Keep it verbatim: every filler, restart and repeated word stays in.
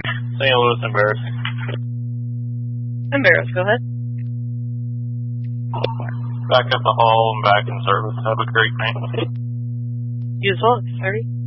Saint Louis embarrassed. Embarrassed, go ahead. Back up the hall and back in service. Have a great night. You as well, sorry.